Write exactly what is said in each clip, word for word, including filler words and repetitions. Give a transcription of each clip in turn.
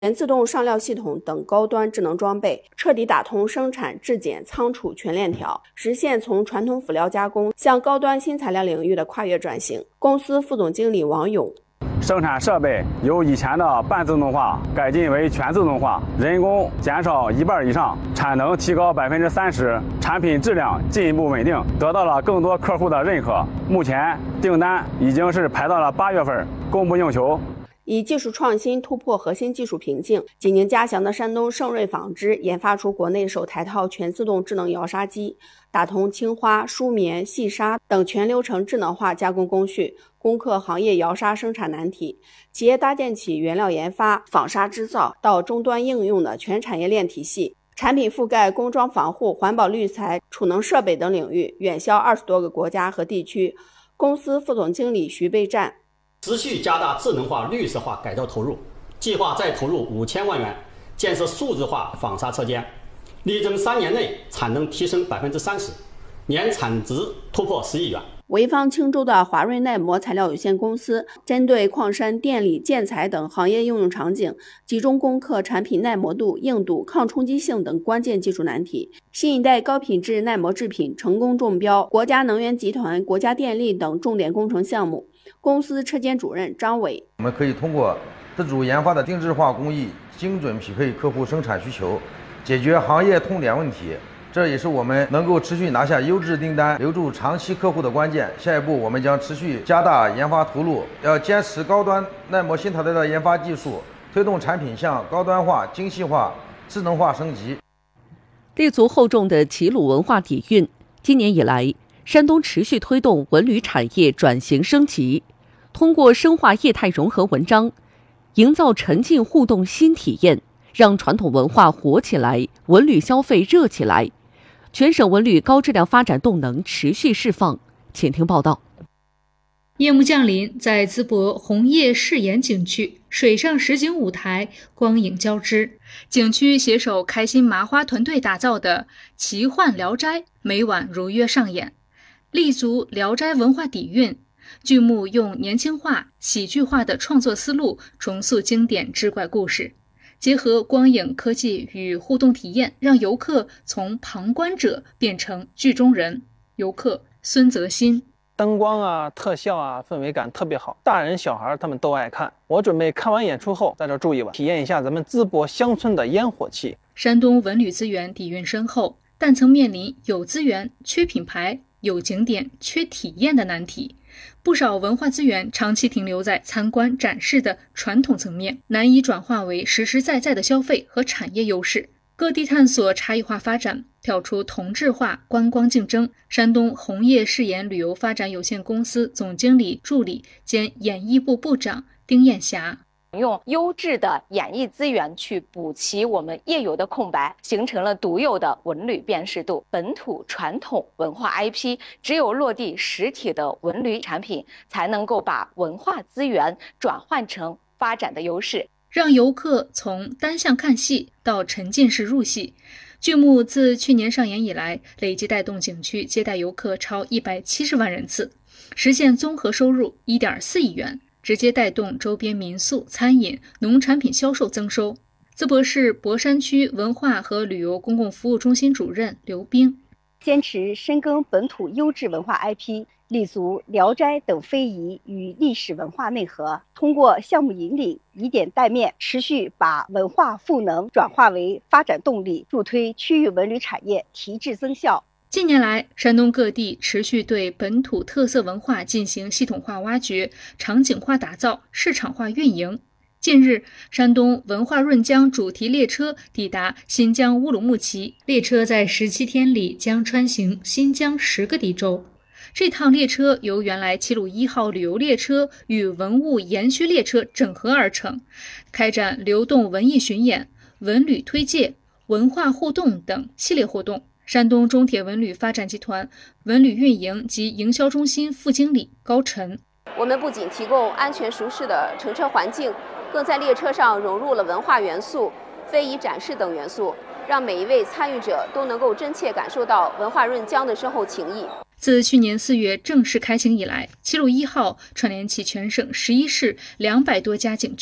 全自动上料系统等高端智能装备，彻底打通生产、质检、仓储全链条，实现从传统辅料加工向高端新材料领域的跨越转型。公司副总经理王勇。 生产设备由以前的半自动化改进为全自动化，人工减少一半以上，产能提高百分之三十，产品质量进一步稳定，得到了更多客户的认可。目前订单已经是排到了八月份，供不应求。 以技术创新突破核心技术瓶颈，济宁嘉祥的山东盛瑞纺织研发出国内首台套全自动智能摇纱机，打通青花、梳棉、细纱等全流程智能化加工工序，攻克行业摇纱生产难题。企业搭建起原料研发、纺纱制造到终端应用的全产业链体系，产品覆盖工装防护、环保滤材、储能设备等领域，远销二十多个国家和地区。公司副总经理徐备战。 持续加大智能化、绿色化改造投入，计划再投入五千万元建设数字化纺纱车间，力争三年内产能提升百分之三十，年产值突破十亿元。 潍坊青州的华瑞耐磨材料有限公司针对矿山、电力、建材等行业应用场景，集中攻克产品耐磨度、硬度、抗冲击性等关键技术难题。新一代高品质耐磨制品成功中标国家能源集团、国家电力等重点工程项目。公司车间主任张伟： 我们可以通过自主研发的定制化工艺，精准匹配客户生产需求，解决行业痛点问题。这也是我们能够持续拿下优质订单、留住长期客户的关键。下一步，我们将持续加大研发投入，要坚持高端耐磨新材料的研发技术，推动产品向高端化、精细化、智能化升级。 立足厚重的齐鲁文化底蕴，今年以来，山东持续推动文旅产业转型升级，通过深化业态融合文章，营造沉浸互动新体验，让传统文化活起来，文旅消费热起来。全省文旅高质量发展动能持续释放。请听报道。 夜幕降临，在淄博红叶誓言景区，水上实景舞台光影交织，景区携手开心麻花团队打造的奇幻聊斋每晚如约上演，立足聊斋文化底蕴，剧目用年轻化、喜剧化的创作思路重塑经典志怪故事，结合光影科技与互动体验，让游客从旁观者变成剧中人。游客孙泽新： 灯光啊、特效啊，氛围感特别好，大人小孩他们都爱看。我准备看完演出后在这住一晚，体验一下咱们淄博乡村的烟火气。 山东文旅资源底蕴深厚，但曾面临有资源缺品牌、有景点缺体验的难题。不少文化资源长期停留在参观展示的传统层面，难以转化为实实在在的消费和产业优势。各地探索差异化发展，跳出同质化观光竞争。山东红叶誓言旅游发展有限公司总经理助理兼演艺部部长丁艳霞： 用优质的演艺资源去补齐我们业有的空白，形成了独有的文旅辨识度。本土传统文化 I P 只有落地实体的文旅产品，才能够把文化资源转换成发展的优势， 让游客从单向看戏到沉浸式入戏。剧目自去年上演以来，累计带动景区接待游客超一百七十万人次，实现综合收入 一点四亿元，直接带动周边民宿、餐饮、农产品销售增收。淄博市博山区文化和旅游公共服务中心主任刘冰： 坚持深耕本土优质文化 I P， 立足聊斋等非遗与历史文化内核，通过项目引领、以点带面，持续把文化赋能转化为发展动力，助推区域文旅产业提质增效。 近年来，山东各地持续对本土特色文化进行系统化挖掘、场景化打造、市场化运营。近日，山东文化润江主题列车抵达新疆乌鲁木齐，列车在十七天里将穿行新疆十个地州。这趟列车由原来齐鲁一号旅游列车与文物延续列车整合而成，开展流动文艺巡演、文旅推介、文化互动等系列活动。山东中铁文旅发展集团文旅运营及营销中心副经理高晨： 我们不仅提供安全舒适的乘车环境，更在列车上融入了文化元素、非遗展示等元素，让每一位参与者都能够真切感受到文化润江的深厚情谊。 自去年四月正式开行以来，齐鲁一号串联起全省十一市两百多家景区，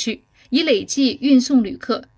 以累计运送旅客